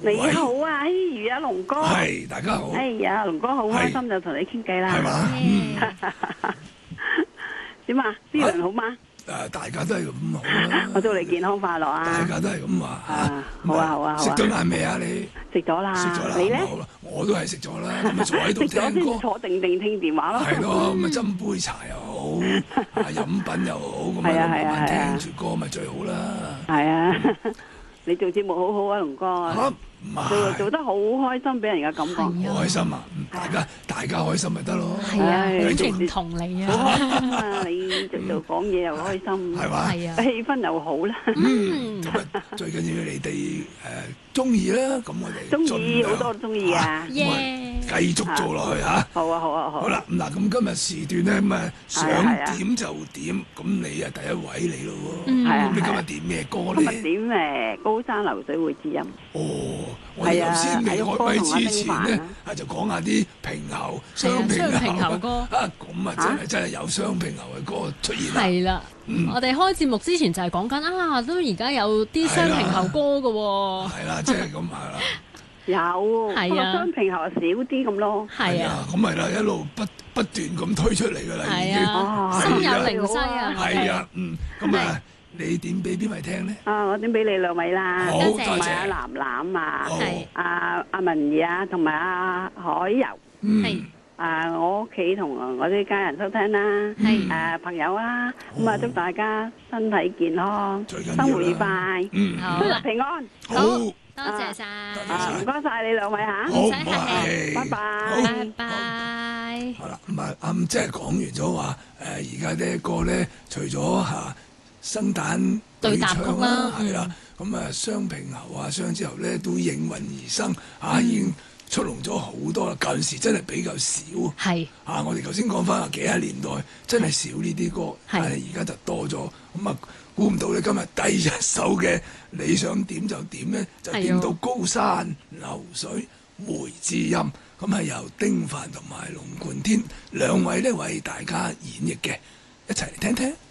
你好啊，希如啊，龍哥。 係，大家好。 哎呀，龍哥好開心就同你傾偈啦。 係嘛？ 點啊？思倫好嗎？ 大家都係咁好啦。 我祝你健康快樂啊！ 大家都係咁話嚇。 好啊好啊好啊！ 食咗晏未啊？你食咗啦。 食咗啦。 你咧？ 好啦，我都係食咗啦。咁咪坐喺度聽歌。 食咗先坐定定聽電話咯。 係咯，咁啊斟杯茶又好，飲品又好，咁啊慢慢聽住歌咪最好啦。 係啊，你做節目好好啊，龍哥。做得好開心，俾人嘅感覺。 好開心啊！大家開心咪得咯。 係啊，好認同你啊。 好開心啊！你做講嘢又開心， 係嘛？ 係啊， 氣氛又好啦。 咁啊，最緊要你哋中意啦，咁我哋中意好多中意啊！ 繼續做落去嚇。 好啊好啊好。 好啦，嗱咁今日時段咧咁啊，想點就點，咁你啊第一位嚟咯喎。 係啊。 咁你今日點咩歌咧？ 今日點高山流水會知音。 哦，我哋頭先未開咪之前咧，就講下啲平喉、雙平喉歌。 咁啊真係有雙平喉嘅歌出現啦。 係啦，我哋開節目之前就係講緊都而家有啲雙平喉歌嘅喎。 係啦，即係咁係啦。 有，不過雙平喉少啲咁咯。 係啊， 咁係啦，一路不斷咁推出嚟㗎啦，已經。 心有靈犀啊！ 係啊，咁啊，你點俾邊位聽咧？ 我點俾你兩位啦， 多謝阿藍藍啊，阿文儀啊，同埋阿海柔。我屋企同我啲家人收聽啦，朋友啊，咁啊祝大家身體健康，生活愉快，出入平安。 好。多謝晒， 唔該晒你兩位嚇， 唔使客氣， 拜拜， 拜拜。 好啦，咁啊啱即係講完咗話，而家啲歌咧，除咗生旦對唱啦，係啦，咁啊雙平喉啊雙之後咧都應運而生，已經出籠咗好多啦。舊陣時真係比較少， 係我哋頭先講翻幾十年代真係少呢啲歌，但係而家就多咗，咁啊。估唔到你今日第一首嘅你想點就點咧，就點到高山流水回知音，咁係由丁凡同埋龍貫天兩位咧為大家演繹嘅，一齊嚟聽聽。